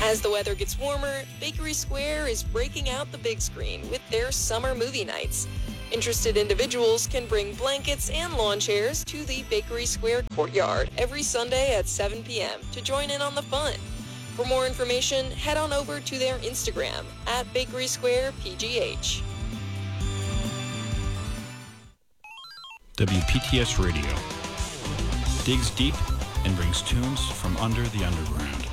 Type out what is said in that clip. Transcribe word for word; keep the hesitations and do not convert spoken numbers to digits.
As the weather gets warmer, Bakery Square is breaking out the big screen with their summer movie nights. Interested individuals can bring blankets and lawn chairs to the Bakery Square courtyard every Sunday at seven p.m. to join in on the fun. For more information, head on over to their Instagram at Bakery Square P G H. W P T S Radio digs deep and brings tunes from under the underground.